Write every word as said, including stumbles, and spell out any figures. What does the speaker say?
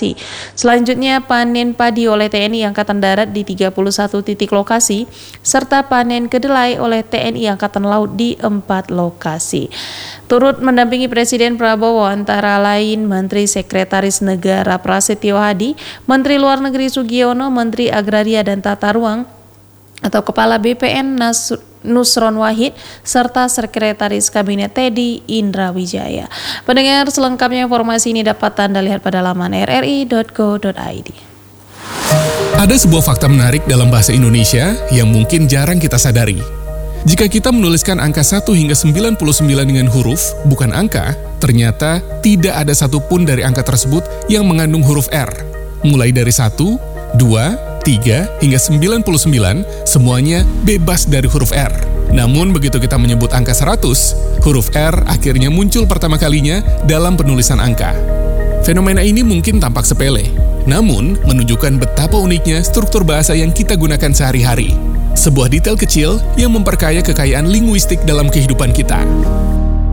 lokasi. Selanjutnya panen padi oleh T N I Angkatan Darat di tiga puluh satu titik lokasi, serta panen kedelai oleh T N I Angkatan Laut di empat lokasi. Turut mendampingi Presiden Prabowo antara lain Menteri Sekretaris Negara Prasetyo Hadi, Menteri Luar Negeri Sugiono, Menteri Agraria dan Tata Ruang atau Kepala B P N Nas Nusron Wahid, serta Sekretaris Kabinet Teddy Indra Wijaya. Pendengar, selengkapnya informasi ini dapat Anda lihat pada laman r r i dot go dot i d. Ada sebuah fakta menarik dalam bahasa Indonesia yang mungkin jarang kita sadari. Jika kita menuliskan angka satu hingga sembilan puluh sembilan dengan huruf, bukan angka, ternyata tidak ada satupun dari angka tersebut yang mengandung huruf R. Mulai dari satu, dua, tiga, hingga sembilan puluh sembilan, semuanya bebas dari huruf R. Namun begitu kita menyebut angka seratus, huruf R akhirnya muncul pertama kalinya dalam penulisan angka. Fenomena ini mungkin tampak sepele, namun menunjukkan betapa uniknya struktur bahasa yang kita gunakan sehari-hari. Sebuah detail kecil yang memperkaya kekayaan linguistik dalam kehidupan kita.